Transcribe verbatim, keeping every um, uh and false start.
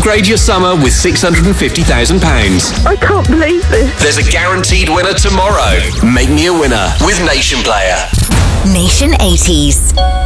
Upgrade your summer with six hundred fifty thousand pounds. I can't believe this. There's a guaranteed winner tomorrow. Make me a winner with Nation Player. Nation eighties.